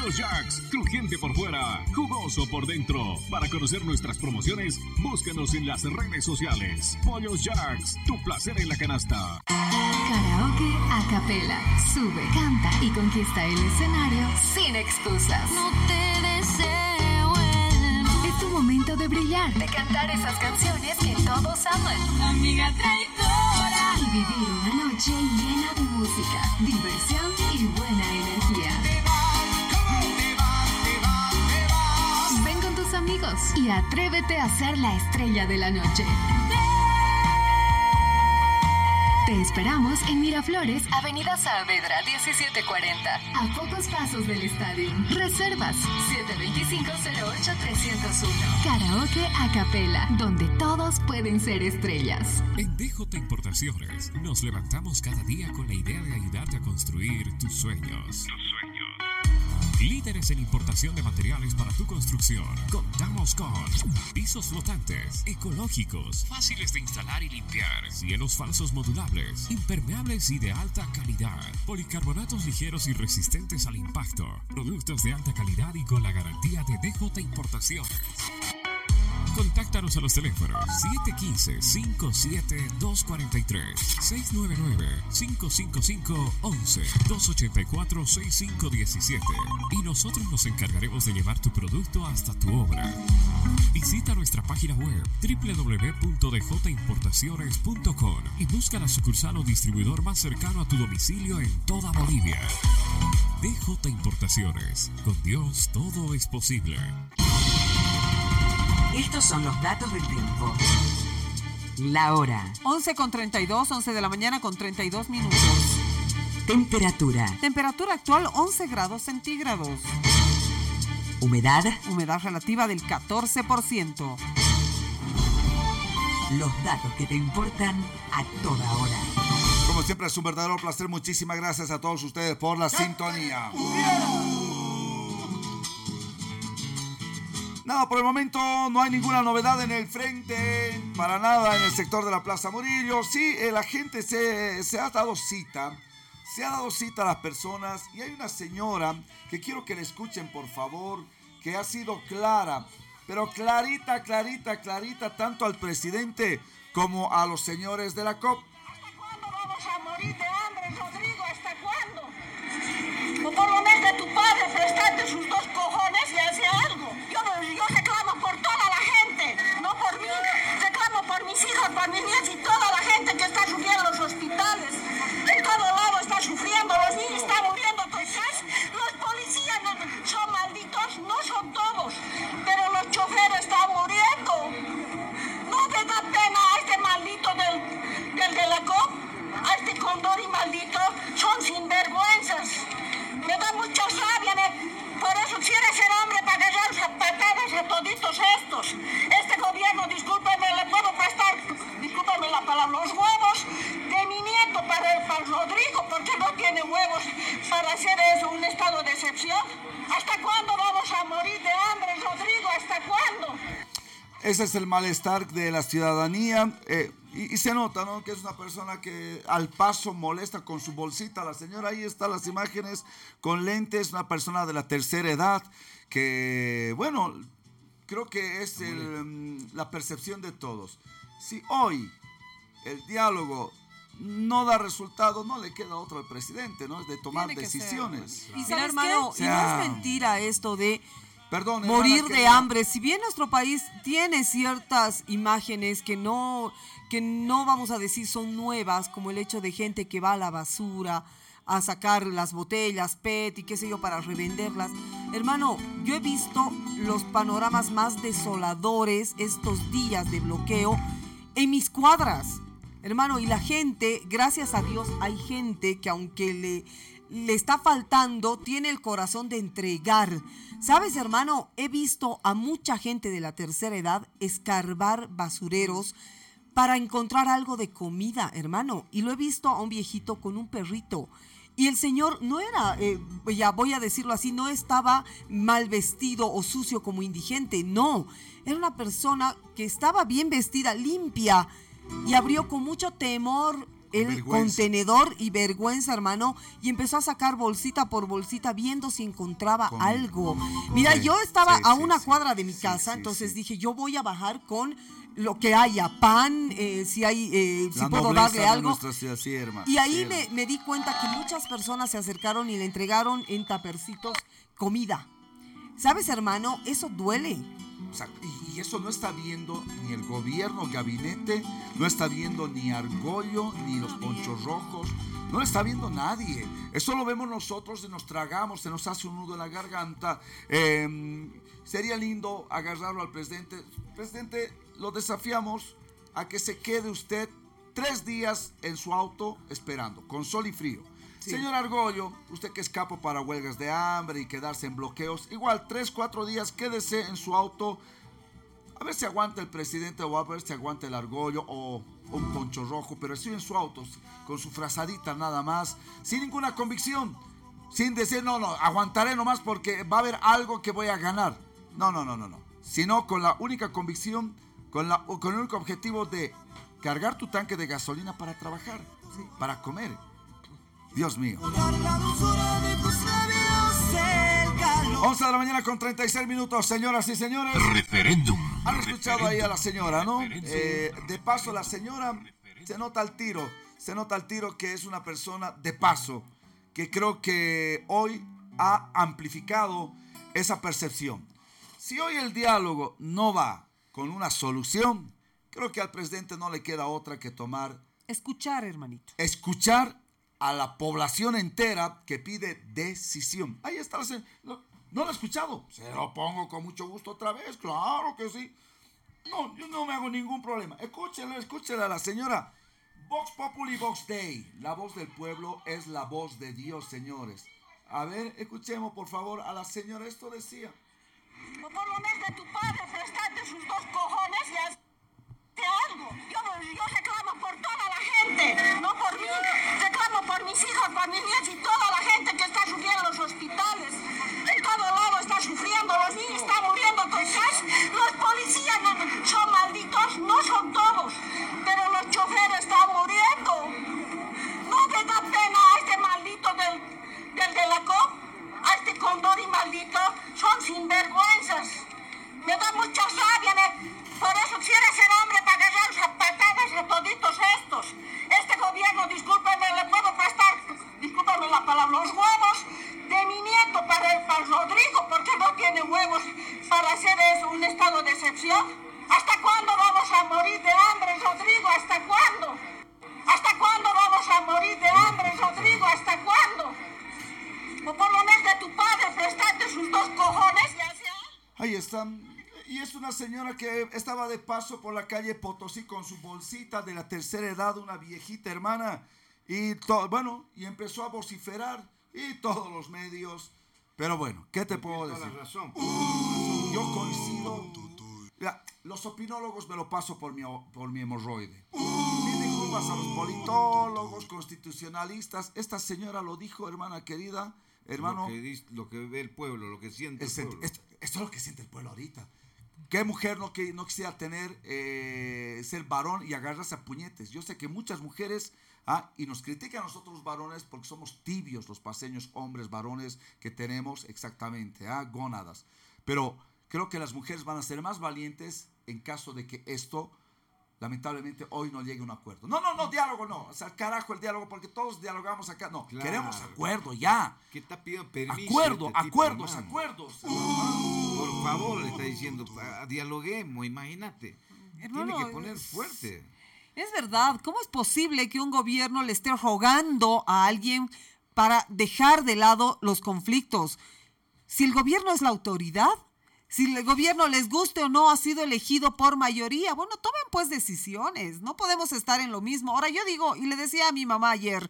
Pollos Jacks, crujiente por fuera, jugoso por dentro. Para conocer nuestras promociones, búscanos en las redes sociales. Pollos Jacks, tu placer en la canasta. Karaoke a capela. Sube, canta y conquista el escenario sin excusas. No te deseo el mal. Es tu momento de brillar, de cantar esas canciones que todos aman. Amiga traidora. Y vivir una noche llena de música, diversión y buena energía. Ven con tus amigos y atrévete a ser la estrella de la noche. Te esperamos en Miraflores, Avenida Saavedra 1740, a pocos pasos del estadio. Reservas 725-08-301. Karaoke a capela, donde todos pueden ser estrellas. En DJ Importaciones nos levantamos cada día con la idea de ayudarte a construir tus sueños. Líderes en importación de materiales para tu construcción. Contamos con pisos flotantes, ecológicos, fáciles de instalar y limpiar, cielos falsos modulables, impermeables y de alta calidad, policarbonatos ligeros y resistentes al impacto, productos de alta calidad y con la garantía de DJ Importaciones. Contáctanos a los teléfonos 715-57-243, 699-555-11, 284-6517 y nosotros nos encargaremos de llevar tu producto hasta tu obra. Visita nuestra página web www.djimportaciones.com y busca la sucursal o distribuidor más cercano a tu domicilio en toda Bolivia. DJ Importaciones, con Dios todo es posible. Estos son los datos del tiempo. La hora. 11:32, 11 de la mañana con 32 minutos. Temperatura. Temperatura actual 11 grados centígrados. Humedad. Humedad relativa del 14%. Los datos que te importan a toda hora. Como siempre es un verdadero placer. Muchísimas gracias a todos ustedes por la sintonía. Nada, por el momento no hay ninguna novedad en el frente, para nada en el sector de la Plaza Murillo. Sí, la gente se ha dado cita, a las personas, y hay una señora que quiero que le escuchen, por favor, que ha sido clara, pero clarita, tanto al presidente como a los señores de la COP. ¿Hasta cuándo vamos a morir de hambre, Rodrigo? ¿Hasta cuándo? O por lo menos tu padre prestarte sus dos cojones y hace algo. Yo reclamo por toda la gente, no por mí. Reclamo por mis hijos, por mis nietos y toda la gente que está sufriendo en los hospitales. En todo lado está sufriendo, los niños están muriendo. Los policías son malditos, no son todos, pero los choferes están muriendo. ¿No te da pena a este maldito del de la COP? A este Condori maldito, son sinvergüenzas. Me da mucha rabia, por eso quiere ser hombre para agarrar patadas a toditos estos. Este gobierno, discúlpeme, le puedo prestar, discúlpeme la palabra, los huevos de mi nieto para Rodrigo, porque no tiene huevos para hacer eso, un estado de excepción. ¿Hasta cuándo vamos a morir de hambre, Rodrigo? ¿Hasta cuándo? Ese es el malestar de la ciudadanía. Y se nota, ¿no?, que es una persona que al paso molesta con su bolsita. La señora, ahí están las imágenes, con lentes, una persona de la tercera edad que, bueno, creo que es la percepción de todos. Si hoy el diálogo no da resultado, no le queda otro al presidente, ¿no? Es de tomar decisiones. Y ¿sabes, hermano? Y no es mentira esto de morir de hambre. Si bien nuestro país tiene ciertas imágenes que no vamos a decir son nuevas, como el hecho de gente que va a la basura a sacar las botellas PET y qué sé yo para revenderlas. Hermano, yo he visto los panoramas más desoladores estos días de bloqueo en mis cuadras, hermano, y la gente, gracias a Dios, hay gente que aunque le está faltando, tiene el corazón de entregar. ¿Sabes, hermano? He visto a mucha gente de la tercera edad escarbar basureros para encontrar algo de comida, hermano. Y lo he visto a un viejito con un perrito. Y el señor no era, ya voy a decirlo así, no estaba mal vestido o sucio como indigente, no. Era una persona que estaba bien vestida, limpia, y abrió con mucho temor el Vergüenza. contenedor y vergüenza, hermano, y empezó a sacar bolsita por bolsita viendo si encontraba Con- algo. Mira, Sí, yo estaba sí, a sí, una sí. cuadra de mi Sí, casa, sí, entonces sí. dije, yo voy a bajar con lo que haya, pan, si hay, si La puedo nobleza darle de algo. nuestra ciudad, sí, hermano. Y ahí Sí, hermano. me di cuenta que muchas personas se acercaron y le entregaron en tapercitos comida. ¿Sabes, hermano? Eso duele. O sea, y eso no está viendo ni el gobierno, gabinete, no está viendo ni Argollo, ni los Ponchos Rojos, no lo está viendo nadie. Eso lo vemos nosotros y nos tragamos, se nos hace un nudo en la garganta. Sería lindo agarrarlo al presidente. Presidente, lo desafiamos a que se quede usted 3 días en su auto esperando, con sol y frío. Sí. Señor Argollo, usted que escapa para huelgas de hambre y quedarse en bloqueos, igual 3, 4 días quédese en su auto, a ver si aguanta el presidente o a ver si aguanta el Argollo o un Poncho Rojo, pero así en su auto, con su frazadita nada más, sin ninguna convicción, sin decir, no, aguantaré nomás porque va a haber algo que voy a ganar. No, sino con la única convicción, con el único objetivo de cargar tu tanque de gasolina para trabajar, ¿sí? Para comer. Dios mío. 11 de la mañana con 36 minutos, señoras y señores. Referéndum. Han escuchado ahí a la señora, ¿no? De paso, la señora se nota al tiro que es una persona de paso, que creo que hoy ha amplificado esa percepción. Si hoy el diálogo no va con una solución, creo que al presidente no le queda otra que Escuchar, hermanito. escuchar a la población entera que pide decisión. Ahí está la señora. No lo he escuchado. Se lo pongo con mucho gusto otra vez, claro que sí. No, yo no me hago ningún problema. Escúchela a la señora. Vox Populi, Vox Dei. La voz del pueblo es la voz de Dios, señores. A ver, escuchemos por favor a la señora. Esto decía. O por lo menos de tu padre prestaste sus 2 cojones y hace algo. Yo reclamo por toda la gente, no por mí. Reclamo por mis hijos, por mis nietos y toda la gente que está sufriendo en los hospitales. En todo lado está sufriendo, los niños están muriendo con gas. Los policías son malditos, no son todos, pero los choferes están muriendo. ¿No te da pena a este maldito del de la COP? A este Condori maldito, son sinvergüenzas. Me da mucha rabia, por eso quisiera ser hombre para agarrar a patadas a toditos estos. Este gobierno, discúlpeme, le puedo prestar, discúlpeme la palabra, los huevos de mi nieto para Rodrigo, porque no tiene huevos para hacer eso, un estado de excepción. ¿Hasta cuándo vamos a morir de hambre, Rodrigo? ¿Hasta cuándo? ¿Hasta cuándo vamos a morir de hambre, Rodrigo? ¿Hasta cuándo? O por lo menos de tu padre prestaste sus 2 cojones y hace algo. Ahí está. Y es una señora que estaba de paso por la calle Potosí con su bolsita de la tercera edad, una viejita hermana. Y y empezó a vociferar y todos los medios. Pero bueno, ¿qué te puedo decir? Yo coincido. Mira, los opinólogos me lo paso por mi hemorroide. Me disculpas a los politólogos, constitucionalistas. Esta señora lo dijo, hermana querida, hermano. Lo que ve el pueblo, lo que siente el pueblo. Esto es lo que siente el pueblo ahorita. ¿Qué mujer no quisiera tener, ser varón y agarrarse a puñetes? Yo sé que muchas mujeres, y nos critican a nosotros los varones porque somos tibios, los paseños, hombres, varones, que tenemos exactamente, gónadas. Pero creo que las mujeres van a ser más valientes en caso de que esto, lamentablemente, hoy no llegue a un acuerdo. No, diálogo no. O sea, carajo el diálogo, porque todos dialogamos acá. No, claro. Queremos acuerdo ya. ¿Qué está pidiendo permiso? Acuerdos. Por favor, le está diciendo, dialoguemos, imagínate. Hermano, tiene que poner fuerte. Es verdad, ¿cómo es posible que un gobierno le esté rogando a alguien para dejar de lado los conflictos? Si el gobierno es la autoridad, si el gobierno les guste o no ha sido elegido por mayoría, bueno, tomen pues decisiones, no podemos estar en lo mismo. Ahora yo digo, y le decía a mi mamá ayer,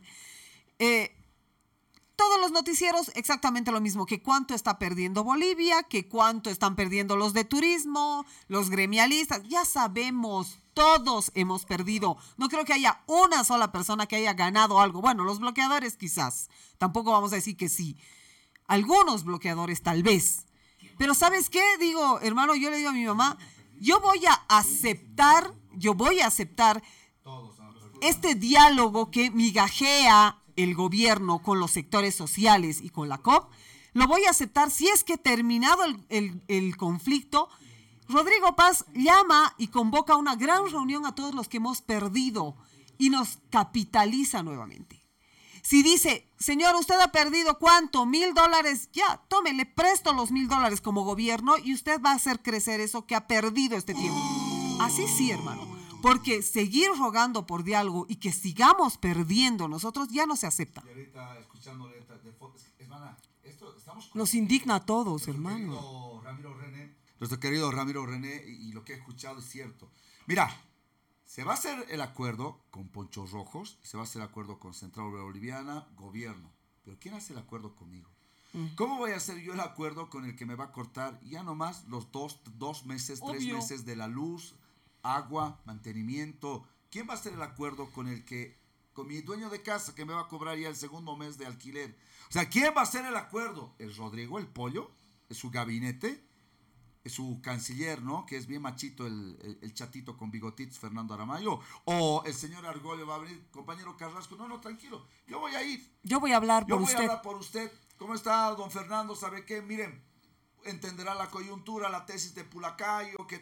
todos los noticieros exactamente lo mismo, que cuánto está perdiendo Bolivia, que cuánto están perdiendo los de turismo, los gremialistas, ya sabemos, todos hemos perdido. No creo que haya una sola persona que haya ganado algo. Bueno, los bloqueadores quizás, tampoco vamos a decir que sí. Algunos bloqueadores tal vez. Pero ¿sabes qué? Digo, hermano, yo le digo a mi mamá, yo voy a aceptar este diálogo que migajea el gobierno con los sectores sociales y con la COP, lo voy a aceptar si es que terminado el conflicto, Rodrigo Paz llama y convoca una gran reunión a todos los que hemos perdido y nos capitaliza nuevamente. Si dice, señor, usted ha perdido ¿cuánto? $1,000, ya, tome, le presto los $1,000 como gobierno y usted va a hacer crecer eso que ha perdido este tiempo. Así sí, hermano, porque seguir rogando por diálogo y que sigamos perdiendo nosotros ya no se acepta. Y ahorita escuchándole hermana, nos indigna a todos, hermano. Nuestro querido Ramiro René, y lo que he escuchado es cierto. Mira, se va a hacer el acuerdo con Ponchos Rojos, se va a hacer el acuerdo con Central Obrera Boliviana, gobierno. Pero ¿quién hace el acuerdo conmigo? ¿Cómo voy a hacer yo el acuerdo con el que me va a cortar ya nomás los dos meses, Obvio. 3 meses de la luz, agua, mantenimiento? ¿Quién va a hacer el acuerdo con mi dueño de casa que me va a cobrar ya el segundo mes de alquiler? O sea, ¿quién va a hacer el acuerdo? ¿Es Rodrigo, el pollo? ¿Es su gabinete? ¿Es su canciller, no? Que es bien machito el chatito con bigotitos, Fernando Aramayo. ¿O el señor Argollo va a venir? Compañero Carrasco, no, tranquilo. Yo voy a ir. Yo voy a hablar por usted. Yo voy a hablar por usted. ¿Cómo está, don Fernando? ¿Sabe qué? Miren, entenderá la coyuntura, la tesis de Pulacayo, que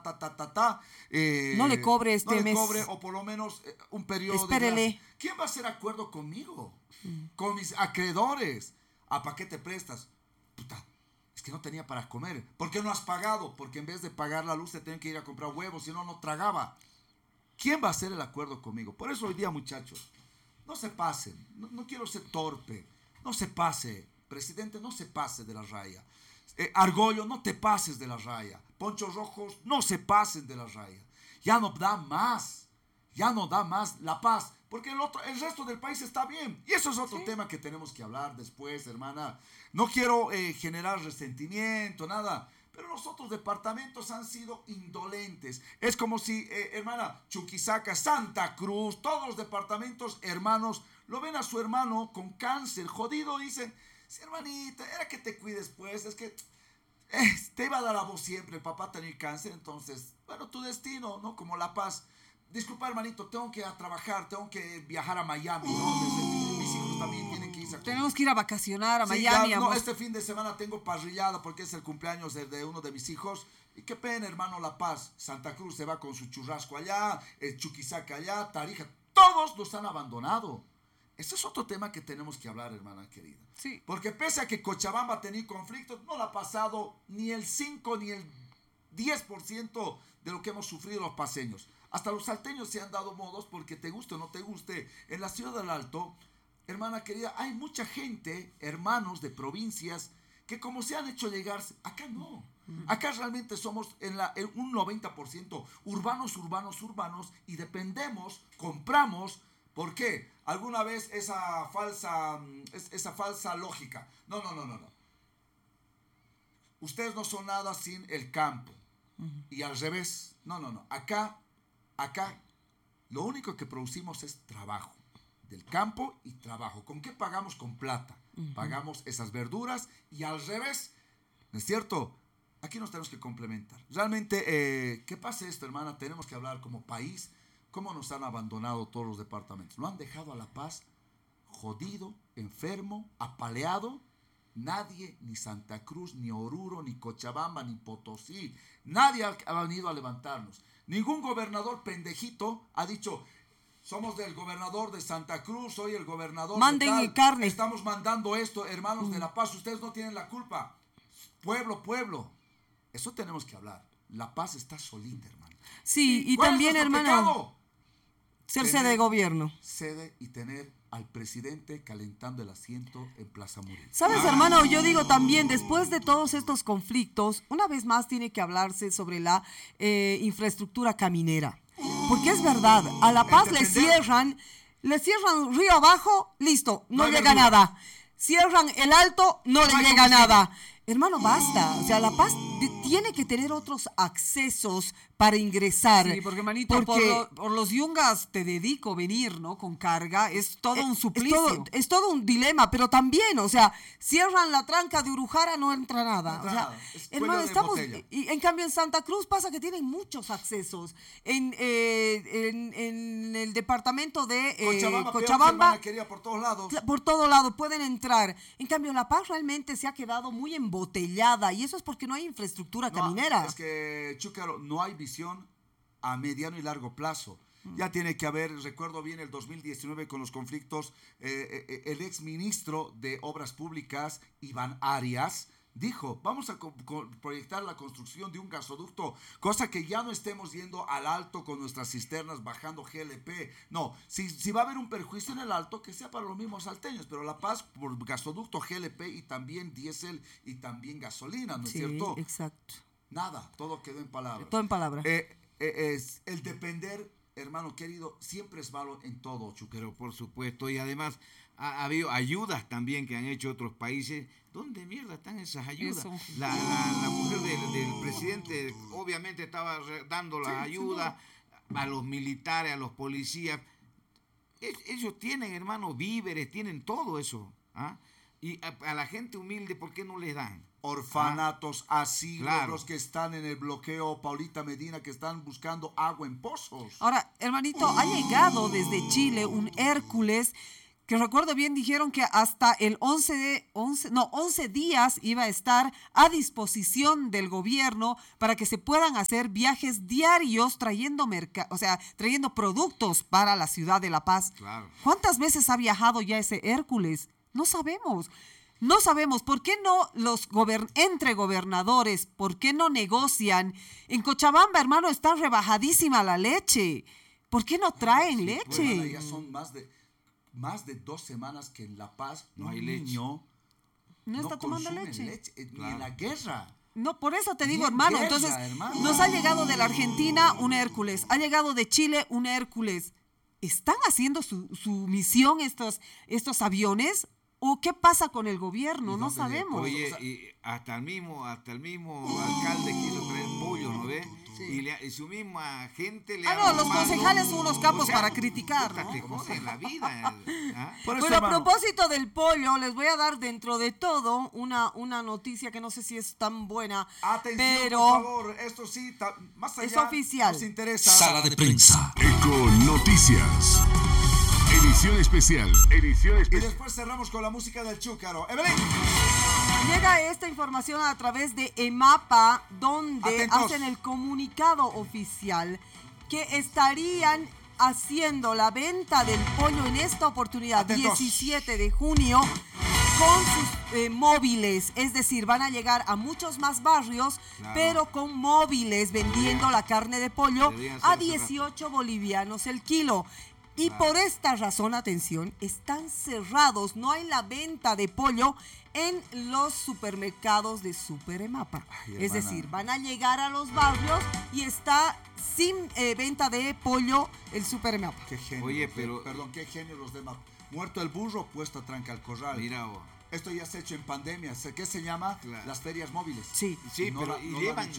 no le cobre este mes. No le cobre, o por lo menos un periodo Espérele. de gracia. ¿Quién va a hacer acuerdo conmigo? Con mis acreedores. ¿Para qué te prestas? Puta, es que no tenía para comer. ¿Por qué no has pagado? Porque en vez de pagar la luz te tienen que ir a comprar huevos, si no, no tragaba. ¿Quién va a hacer el acuerdo conmigo? Por eso hoy día, muchachos, no se pasen. No quiero ser torpe. No se pase, presidente, no se pase de la raya. Argollo, no te pases de la raya. Ponchos Rojos, no se pasen de la raya. Ya no da más la paz, porque el resto del país está bien. Y eso es otro tema que tenemos que hablar después, hermana. No quiero generar resentimiento, nada, pero los otros departamentos han sido indolentes. Es como si, hermana, Chuquisaca, Santa Cruz, todos los departamentos hermanos, lo ven a su hermano con cáncer, jodido, dicen, sí, hermanita, era que te cuides, pues, es que te iba a dar a vos siempre, el papá tenía cáncer, entonces, bueno, tu destino, ¿no? Como La Paz. Disculpa, hermanito, tengo que ir a trabajar, tengo que viajar a Miami, ¿no? Mis hijos también tienen que irse a... Tenemos que ir a vacacionar a Sí, Miami. ya, no, este fin de semana tengo parrillada porque es el cumpleaños de uno de mis hijos. Y qué pena, hermano, La Paz. Santa Cruz se va con su churrasco allá, Chuquisaca allá, Tarija. Todos los han abandonado. Ese es otro tema que tenemos que hablar, hermana querida. Sí. Porque pese a que Cochabamba ha tenido conflictos, no le ha pasado ni el 5 ni el 10% de lo que hemos sufrido los paseños. Hasta los salteños se han dado modos porque te guste o no te guste. En la ciudad del Alto, hermana querida, hay mucha gente, hermanos de provincias, que como se han hecho llegar, acá no. Acá realmente somos en un 90% urbanos y dependemos, compramos. ¿Por qué? Alguna vez esa falsa lógica. No. Ustedes no son nada sin el campo. Y al revés. No. Acá lo único que producimos es trabajo. Del campo y trabajo. ¿Con qué pagamos? Con plata. Pagamos esas verduras y al revés. ¿No es cierto? Aquí nos tenemos que complementar. Realmente, ¿qué pasa esto, hermana? Tenemos que hablar como país. ¿Cómo nos han abandonado todos los departamentos? Lo han dejado a La Paz jodido, enfermo, apaleado. Nadie, ni Santa Cruz, ni Oruro, ni Cochabamba, ni Potosí, nadie ha venido a levantarnos. Ningún gobernador pendejito ha dicho, somos del gobernador de Santa Cruz, soy el gobernador Manden de tal, carne. estamos mandando esto, hermanos de La Paz, ustedes no tienen la culpa. Pueblo. Eso tenemos que hablar. La Paz está solita, hermano. Sí, y ¿Cuál también, es nuestro hermano, pecado? ser sede de gobierno. Sede y tener al presidente calentando el asiento en Plaza Murillo. ¿Sabes, hermano? Yo digo también, después de todos estos conflictos, una vez más tiene que hablarse sobre la infraestructura caminera. Porque es verdad, a La Paz le cierran Río Abajo, listo, no llega nada. Cierran el Alto, no le llega nada. Hermano, basta. O sea, La Paz tiene que tener otros accesos para ingresar. Sí, porque manito, por los yungas te dedico venir, ¿no? Con carga, es todo un suplicio. Es todo un dilema, pero también, o sea, cierran la tranca de Urujara, no entra nada. No entra nada. Es Hermano, cuello de estamos, botella. y en cambio en Santa Cruz pasa que tienen muchos accesos. En el departamento de Cochabamba quería por todos lados. Por todo lado pueden entrar. En cambio, La Paz realmente se ha quedado muy embotellada y eso es porque no hay infraestructura caminera. Es que, Chúcaro, no hay visión a mediano y largo plazo. Ya tiene que haber, recuerdo bien el 2019 con los conflictos, el exministro de Obras Públicas, Iván Arias, dijo, vamos a proyectar la construcción de un gasoducto, cosa que ya no estemos yendo al alto con nuestras cisternas bajando GLP. No, si va a haber un perjuicio en el alto, que sea para los mismos salteños, pero La Paz por gasoducto GLP y también diésel y también gasolina, ¿no es cierto? Exacto. Nada, todo quedó en palabras. Todo en palabras. Es el depender, hermano querido, siempre es malo en todo, Pero por supuesto, y además ha habido ayudas también que han hecho otros países. ¿Dónde mierda están esas ayudas? La mujer del presidente obviamente estaba dando las ayudas a los militares, a los policías. Ellos tienen, hermano, víveres, tienen todo eso. ¿Ah? Y a la gente humilde, ¿por qué no les dan? Orfanatos, asilos, los que están en el bloqueo Paulita Medina, que están buscando agua en pozos. Ahora, hermanito, ha llegado desde Chile un Hércules, que recuerdo bien, dijeron que hasta el 11 días iba a estar a disposición del gobierno para que se puedan hacer viajes diarios trayendo productos para la ciudad de La Paz. Claro. ¿Cuántas veces ha viajado ya ese Hércules? No sabemos. No sabemos. ¿Por qué no entre gobernadores, por qué no negocian? En Cochabamba, hermano, está rebajadísima la leche. ¿Por qué no traen leche? Bueno, ya son más de 2 semanas que en La Paz no hay leche. No está tomando leche. Ni en la guerra. No, por eso te digo, hermano. Entonces, nos ha llegado de la Argentina un Hércules, ha llegado de Chile un Hércules. ¿Están haciendo su misión estos aviones? ¿O qué pasa con el gobierno? No sabemos. Oye, y hasta el mismo alcalde quiso traer pollo, ¿no ves? Sí. Y su misma gente le los concejales son unos capos para criticar, ¿no? Te joden la vida. Bueno, a propósito del pollo, les voy a dar dentro de todo una noticia que no sé si es tan buena. Atención, pero por favor, esto sí, más allá, es oficial. Nos interesa. Sala de prensa. Eco Noticias. Edición especial. Y después cerramos con la música del Chúcaro. Evelyn. Llega esta información a través de EMAPA, donde hacen el comunicado oficial que estarían haciendo la venta del pollo en esta oportunidad, 17 de junio, con sus móviles. Es decir, van a llegar a muchos más barrios, pero con móviles vendiendo la carne de pollo a 18 bolivianos el kilo. Y por esta razón, atención, están cerrados. No hay la venta de pollo en los supermercados de Super EMAPA. Es decir, van a llegar a los barrios y está sin venta de pollo el Super EMAPA. Qué genio. Oye, pero... Perdón, qué genio los de EMAPA. Muerto el burro, puesto a tranca al corral. Mira vos. Esto ya se ha hecho en pandemia. ¿Qué se llama? Las ferias móviles. Sí, pero llevan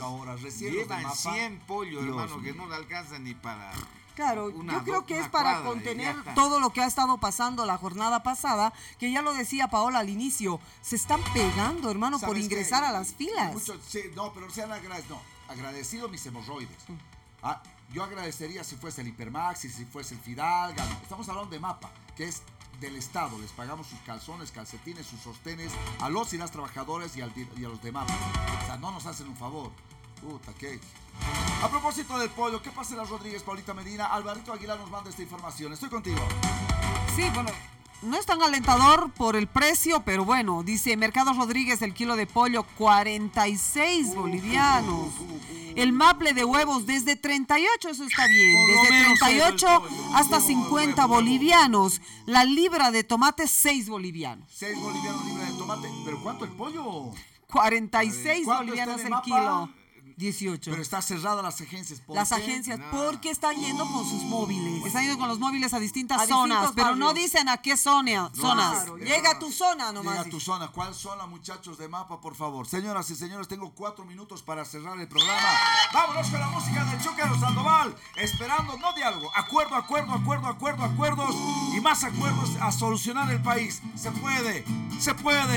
100 pollos, hermano, que no le alcanzan ni para... Claro, yo creo que es para contener todo lo que ha estado pasando la jornada pasada, que ya lo decía Paola al inicio, se están pegando, hermano, por ingresar a las filas. Pero sean agradecidos mis hemorroides. Yo agradecería si fuese el Hipermax, si fuese el Fidalga. Estamos hablando de MAPA, que es del Estado. Les pagamos sus calzones, calcetines, sus sostenes a los y las trabajadoras y a los de MAPA. O sea, no nos hacen un favor. Puta, ¿qué? A propósito del pollo, ¿qué pasa en las Rodríguez, Paulita Medina? Alvarito Aguilar nos manda esta información. Estoy contigo. Sí, bueno, no es tan alentador por el precio, pero bueno, dice Mercado Rodríguez, el kilo de pollo, 46 bolivianos. El maple de huevos desde 38, eso está bien. Desde 38 hasta 50 bolivianos. La libra de tomate, 6 bolivianos. 6 bolivianos libra de tomate. ¿Pero cuánto el pollo? 46 bolivianos el kilo. 18. Pero está cerrada las agencias. ¿Por Las qué? agencias, porque están yendo con sus móviles. Están yendo con los móviles a distintas A zonas, distintos pero no barrios. dicen a qué zonas. Claro, llega a tu zona nomás. Llega a tu zona. ¿Cuál zona, muchachos de Mapa, por favor? Señoras y señores, tengo 4 minutos para cerrar el programa. Vámonos con la música del Chúcaro Sandoval. Esperando, no diálogo, acuerdos y más acuerdos a solucionar el país. Se puede, se puede.